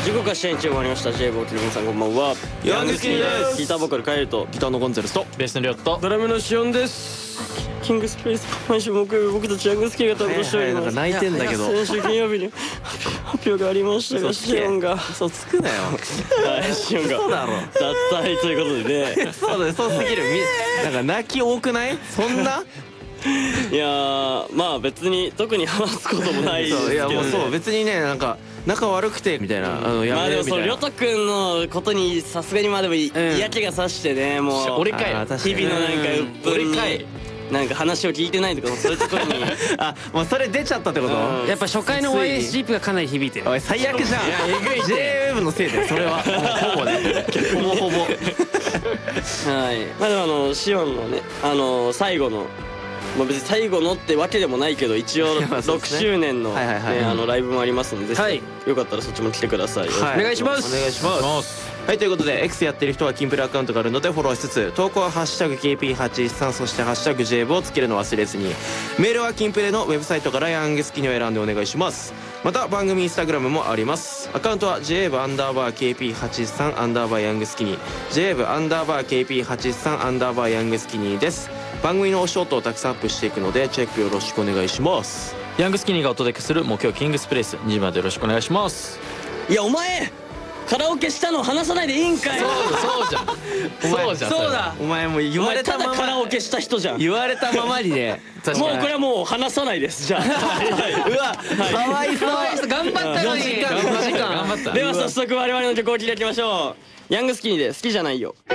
時刻は試合中終わりました。 J ボーキの皆さんこんばんは。 ヤングスキニです。 ギターボーカルカエルとギターのゴンザレスとベースのリョット、 ドラムのシオンです。 キングスプレイス、毎週木曜日僕たちヤングスキニが担当しております。 泣いてんだけど、 先週金曜日に発表がありましたが、シオンが嘘つくなよ。 シオンがそうだろ。 脱退ということでね。 そうだね、そうすぎる。なんか泣き多くない？そんな？ いやー、まあ別に特に話すこともないですけどね。 いやもうそう、別にね、なんか仲悪くてみたいな、やまあでもそのめるみたいな。 りょうとくんのことにさすがにまあでも嫌気がさしてね、もう俺かよ。 日々のなんか鬱憤になんか話を聞いてないとかそういうところにあ、もうそれ出ちゃったってこと？ やっぱ初回の YSGP がかなり響いてる。 おい最悪じゃん。 えぐいって J-WAVE のせいでそれはほぼね、ほぼほぼ。 はい。まあでもシオンのね最後の、まあ別に最後のってわけでもないけど一応6周年のねライブもありますので、ぜひよかったらそっちも来てください。 お願いします。 お願いします。はい、ということで X やってる人はキンプレアカウントがあるのでフォローしつつ、投稿はハッシュタグ KP813、そしてハッシュタグ JAVE をつけるの忘れずに、メールはキンプレのウェブサイトからヤングスキニを選んでお願いします。また番組インスタグラムもあります。アカウントは JAVE_KP83_ ヤングスキニ、 JAVE_KP83_ ヤングスキニです。番組のお仕事をたくさんアップしていくのでチェックよろしくお願いします。 ヤングスキニーがお届けする木曜キングスプレイス、2時までよろしくお願いします。 いやお前カラオケしたの話さないでいいんかい。 そうじゃん。そうじゃん。 そうだ。 お前もう言われたまま、 ただカラオケした人じゃん。 言われたままにね。 もうこれはもう話さないです。じゃあうわ、かわいそう。 頑張ったのに。 頑張った。 では早速我々の曲を聴いていきましょう。ヤングスキニで好きじゃないよ。